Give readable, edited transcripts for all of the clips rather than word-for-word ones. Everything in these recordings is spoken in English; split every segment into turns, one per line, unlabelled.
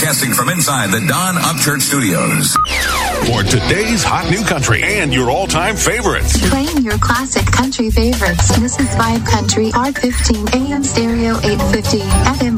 Broadcasting from inside the Don Upchurch Studios.
For today's hot new country and your all-time favorites.
Playing your classic country favorites. This is Vibe Country, R15, AM stereo 850, FM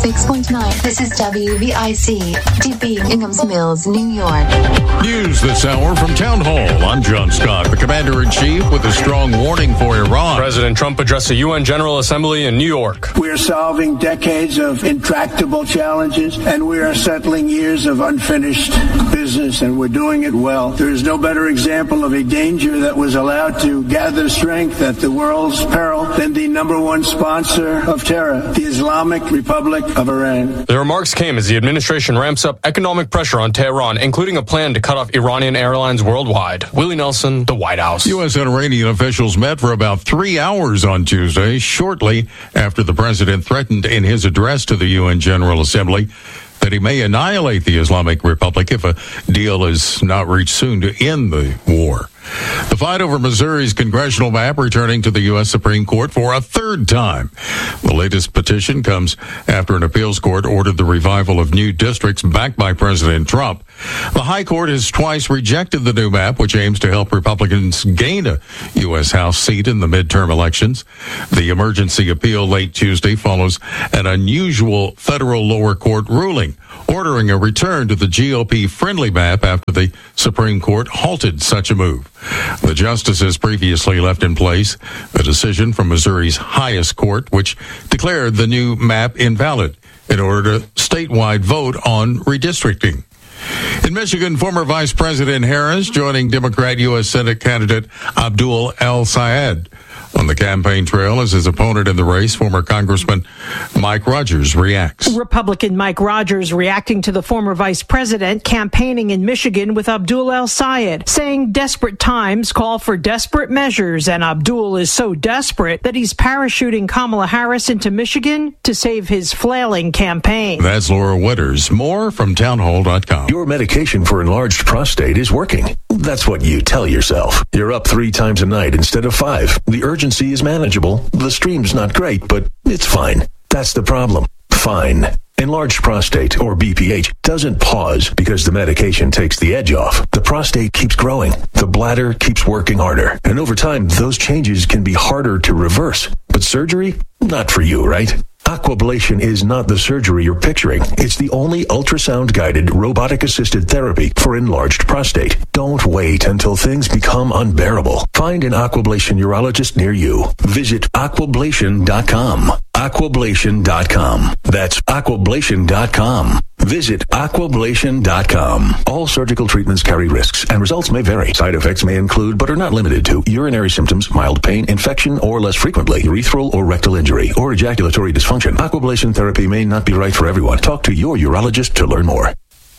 106.9. This is WVIC, DB, Inghams Mills, New York.
News this hour from Town Hall. I'm John Scott, the Commander-in-Chief, with a strong warning for Iran.
President Trump addressed the UN General Assembly in New York.
We are solving decades of intractable challenges, and we are settling years of unfinished business, and we're doing it well. There is no better example of a danger that was allowed to gather strength at the world's peril than the number one sponsor of terror, the Islamic Republic of Iran.
The remarks came as the administration ramps up economic pressure on Tehran, including a plan to cut off Iranian airlines worldwide. Willie Nelson, the White House.
U.S. and Iranian officials met for about 3 hours on Tuesday, shortly after the president threatened in his address to the UN General Assembly that he may annihilate the Islamic Republic if a deal is not reached soon to end the war. The fight over Missouri's congressional map returning to the U.S. Supreme Court for a third time. The latest petition comes after an appeals court ordered the revival of new districts backed by President Trump. The High Court has twice rejected the new map, which aims to help Republicans gain a U.S. House seat in the midterm elections. The emergency appeal late Tuesday follows an unusual federal lower court ruling ordering a return to the GOP-friendly map after the Supreme Court halted such a move. The justices previously left in place a decision from Missouri's highest court, which declared the new map invalid in order to statewide vote on redistricting. In Michigan, former Vice President Harris joining Democrat U.S. Senate candidate Abdul El-Sayed on the campaign trail as his opponent in the race, former Congressman Mike Rogers, reacts.
Republican Mike Rogers reacting to the former vice president campaigning in Michigan with Abdul El-Sayed, saying desperate times call for desperate measures, and Abdul is so desperate that he's parachuting Kamala Harris into Michigan to save his flailing campaign.
That's Laura Witters. More from townhall.com.
Your medication for enlarged prostate is working. That's what you tell yourself. You're up 3 times a night instead of 5. The urgency is manageable. The stream's not great, but it's fine. That's the problem. Fine. Enlarged prostate, or BPH, doesn't pause because the medication takes the edge off. The prostate keeps growing. The bladder keeps working harder. And over time, those changes can be harder to reverse. But surgery? Not for you, right? Aquablation is not the surgery you're picturing. It's the only ultrasound-guided, robotic-assisted therapy for enlarged prostate. Don't wait until things become unbearable. Find an Aquablation urologist near you. Visit aquablation.com. Aquablation.com. That's aquablation.com. Visit aquablation.com. All surgical treatments carry risks, and results may vary. Side effects may include, but are not limited to, urinary symptoms, mild pain, infection, or less frequently, urethral or rectal injury, or ejaculatory dysfunction. Aquablation therapy may not be right for everyone. Talk to your urologist to learn more.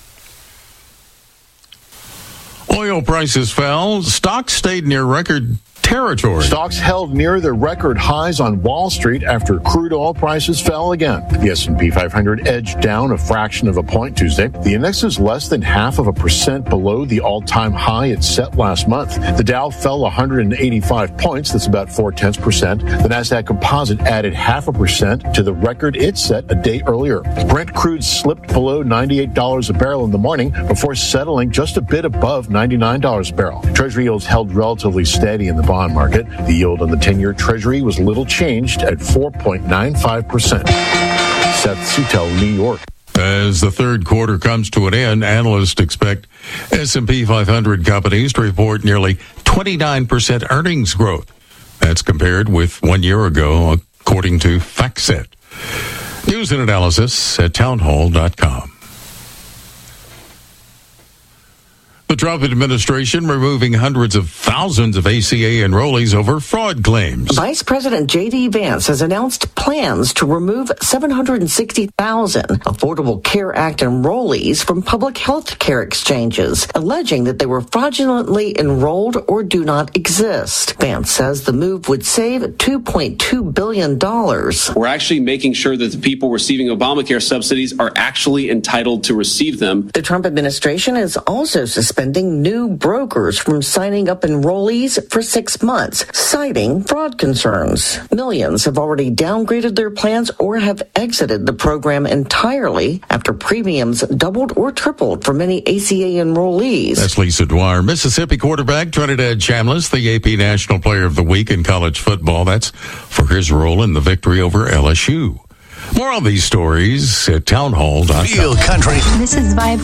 Oil prices fell. Stocks stayed near record territory.
Stocks held near their record highs on Wall Street after crude oil prices fell again. The S&P 500 edged down a fraction of a point Tuesday. The index is less than 0.5% below the all-time high it set last month. The Dow fell 185 points. That's about 0.4%. The Nasdaq Composite added 0.5% to the record it set a day earlier. Brent crude slipped below $98 a barrel in the morning before settling just a bit above $99 a barrel. Treasury yields held relatively steady in the bond market. The yield on the 10-year Treasury was little changed at 4.95%. Seth Sutel, New York.
As the third quarter comes to an end, analysts expect S&P 500 companies to report nearly 29% earnings growth. That's compared with 1 year ago, according to FactSet. News and analysis at townhall.com. The Trump administration removing hundreds of thousands of ACA enrollees over fraud claims.
Vice President J.D. Vance has announced plans to remove 760,000 Affordable Care Act enrollees from public health care exchanges, alleging that they were fraudulently enrolled or do not exist. Vance says the move would save $2.2 billion.
We're actually making sure that the people receiving Obamacare subsidies are actually entitled to receive them.
The Trump administration has also suspended suspending new brokers from signing up enrollees for 6 months, citing fraud concerns. Millions have already downgraded their plans or have exited the program entirely after premiums doubled or tripled for many ACA enrollees.
That's Lisa Dwyer. Mississippi quarterback Trinidad Chambliss, the AP National Player of the Week in college football. That's for his role in the victory over LSU. More on these stories at townhall.com.
Real country.
This is Vibe